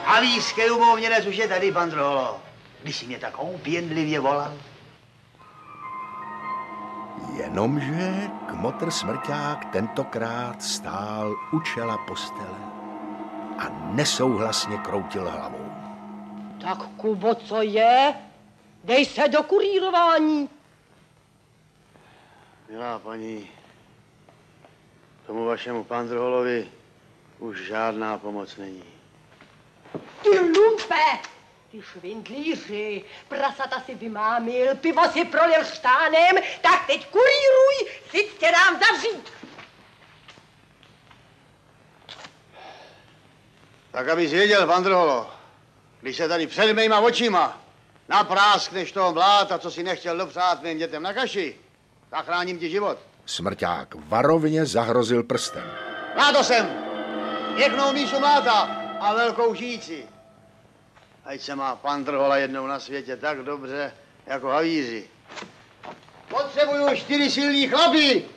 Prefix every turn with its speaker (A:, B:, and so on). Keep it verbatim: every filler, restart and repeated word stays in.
A: Havířské umovněnec už je tady, pan Drholo. Když jsi mě tak opěnlivě volal.
B: Jenomže kmotr Smrťák tentokrát stál u čela postele a nesouhlasně kroutil hlavou.
C: Tak, Kubo, co je? Dej se do kurýrování.
A: Milá paní, tomu vašemu Pandrholovi už žádná pomoc není.
C: Ty lumpe! Ty švindlíři, prasata si vymámil, pivo si prolil štánem, tak teď kurýruj, si tě dám zavřít.
A: Tak abys věděl, Pandrholo, když se tady před mýma očima napráskneš toho mláta, co si nechtěl dopřát mým dětem na kaši, zachráním ti život.
B: Smrťák varovně zahrozil prstem.
A: Mláto sem! Pěknou mísu mláta a velkou žíci. Ať se má pan Drhola jednou na světě tak dobře, jako havíři. Potřebuju čtyři silný chlapy,